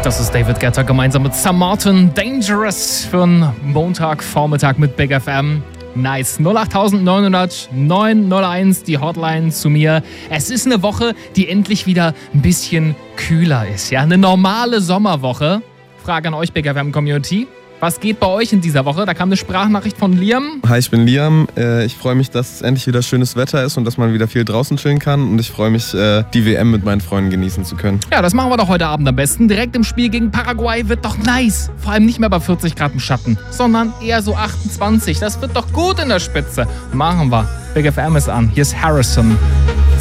Das ist David Guetta gemeinsam mit Sam Martin. Dangerous für einen Montagvormittag mit Big FM. Nice. 08900 901, die Hotline zu mir. Es ist eine Woche, die endlich wieder ein bisschen kühler ist. Ja, eine normale Sommerwoche. Frage an euch, Big FM Community. Was geht bei euch in dieser Woche? Da kam eine Sprachnachricht von Liam. Hi, ich bin Liam. Ich freue mich, dass es endlich wieder schönes Wetter ist und dass man wieder viel draußen chillen kann. Und ich freue mich, die WM mit meinen Freunden genießen zu können. Ja, das machen wir doch heute Abend am besten. Direkt im Spiel gegen Paraguay wird doch nice. Vor allem nicht mehr bei 40 Grad im Schatten, sondern eher so 28. Das wird doch gut in der Spitze. Machen wir. Big FM ist an. Hier ist Harrison.